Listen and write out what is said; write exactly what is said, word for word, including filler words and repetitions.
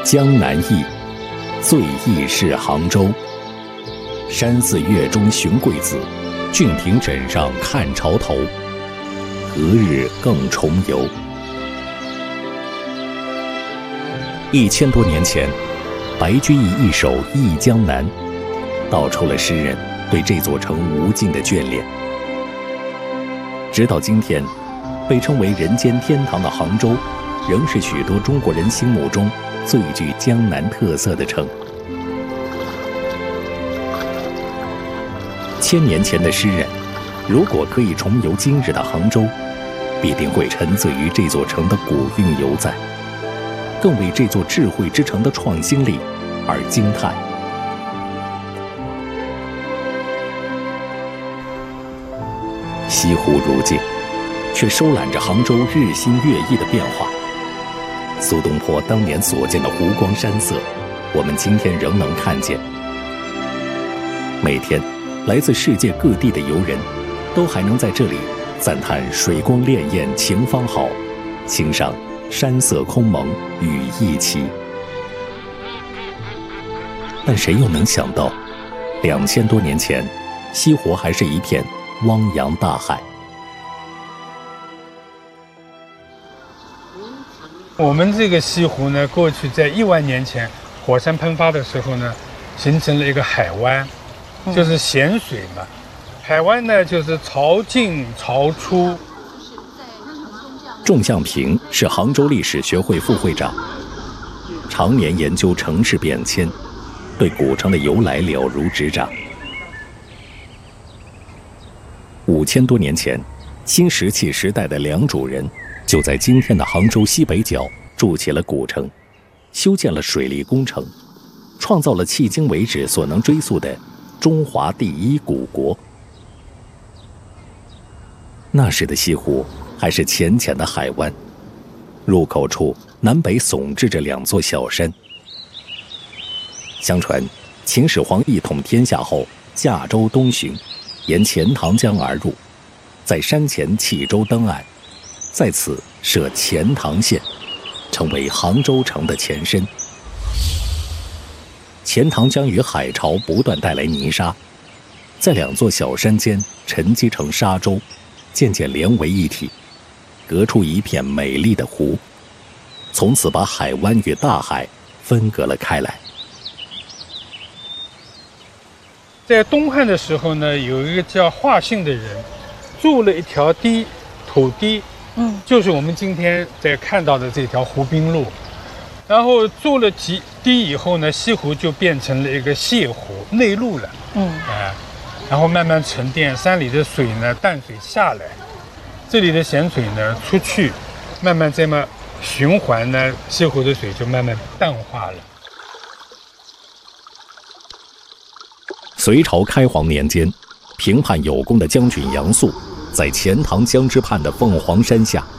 江南忆，最忆是杭州。山寺月中寻桂子，郡亭枕上看潮头。隔日更重游。一千多年前，白居易一首《忆江南》，道出了诗人对这座城无尽的眷恋。直到今天，被称为人间天堂的杭州，仍是许多中国人心目中最具江南特色的城。千年前的诗人，如果可以重游今日的杭州，必定会沉醉于这座城的古韵犹在，更为这座智慧之城的创新力而惊叹。西湖如镜，却收揽着杭州日新月异的变化。苏东坡当年所见的湖光山色，我们今天仍能看见。每天，来自世界各地的游人，都还能在这里赞叹水光潋滟晴方好，欣赏山色空蒙雨亦奇。但谁又能想到，两千多年前，西湖还是一片汪洋大海。 我们这个西湖呢，过去在亿万年前火山喷发的时候呢，形成了一个海湾，就是咸水嘛。海湾呢，就是潮进潮出。 仲向平是杭州历史学会副会长，常年研究城市变迁，对古城的由来了如指掌。五千多年前，新石器时代的良渚人就在今天的杭州西北角筑起了古城，修建了水利工程，创造了迄今为止所能追溯的中华第一古国。那时的西湖还是浅浅的海湾，入口处南北耸峙着两座小山。相传，秦始皇一统天下后，驾舟东巡，沿钱塘江而入，在山前弃舟登岸，在此设钱塘县，成为杭州城的前身。钱塘江与海潮不断带来泥沙，在两座小山间沉积成沙洲，渐渐连为一体，隔出一片美丽的湖，从此把海湾与大海分隔了开来。 在东汉的时候呢，有一个叫华歆的人，筑了一条堤，土堤，嗯，就是我们今天在看到的这条湖滨路。然后筑了几堤以后呢，西湖就变成了一个泻湖内陆了，嗯，啊，然后慢慢沉淀，山里的水呢，淡水下来，这里的咸水呢出去，慢慢这么循环呢，西湖的水就慢慢淡化了。 隋朝开皇年间，平叛有功的将军杨素，在钱塘江之畔的凤凰山下